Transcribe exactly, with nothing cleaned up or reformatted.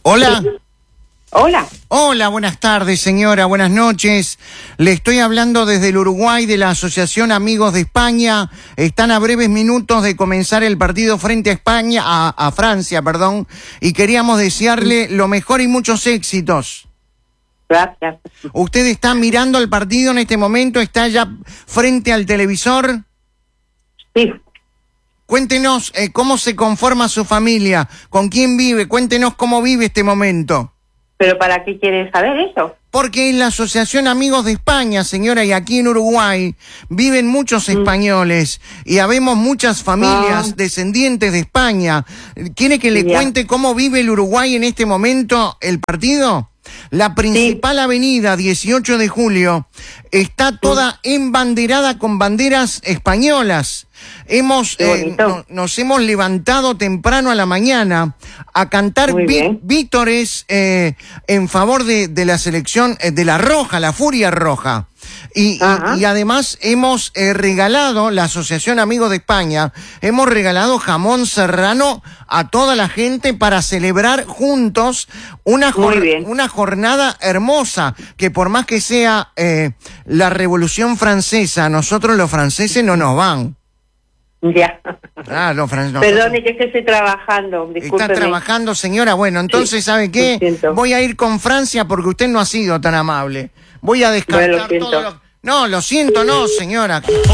Hola. Hola. Hola, buenas tardes, señora, buenas noches. Le estoy hablando desde el Uruguay de la Asociación Amigos de España. Están a breves minutos de comenzar el partido frente a España, a, a Francia, perdón, y queríamos desearle lo mejor y muchos éxitos. Gracias. ¿Usted está mirando el partido en este momento? ¿Está ya frente al televisor? Sí. Cuéntenos eh, cómo se conforma su familia, con quién vive, cuéntenos cómo vive este momento. ¿Pero para qué quieres saber eso? Porque es la Asociación Amigos de España, señora, y aquí en Uruguay viven muchos Mm. españoles y habemos muchas familias Ah. descendientes de España. ¿Quiere que le Ya. cuente cómo vive el Uruguay en este momento el partido? La principal avenida, dieciocho de julio, está toda embanderada con banderas españolas. Hemos, Qué eh, bonito. no- nos hemos levantado temprano a la mañana a cantar Muy vi- bien. vítores eh, en favor de, de la selección eh, de la Roja, la Furia Roja. Y, y- Ajá. y además hemos eh, regalado, la Asociación Amigos de España, hemos regalado jamón serrano a toda la gente para celebrar juntos una, Muy jor- bien. una jornada hermosa, que por más que sea eh, la Revolución Francesa, nosotros los franceses no nos van. Ya. Ah, los fran- nosotros- Perdone, que es que estoy trabajando. Está Discúlpeme. trabajando, señora. Bueno, entonces, ¿sabe lo qué? siento. Voy a ir con Francia porque usted no ha sido tan amable. Voy a descartar Bueno, lo siento. todo lo... No, lo siento, no, señora.